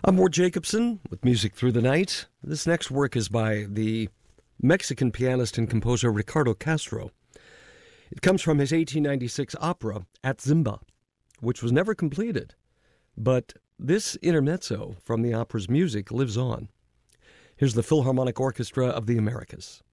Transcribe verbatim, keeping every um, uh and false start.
I'm Ward Jacobson with Music Through the Night. This next work is by the Mexican pianist and composer Ricardo Castro. It comes from his eighteen ninety-six opera, Atzimba, which was never completed. But this intermezzo from the opera's music lives on. Here's the Philharmonic Orchestra of the Americas.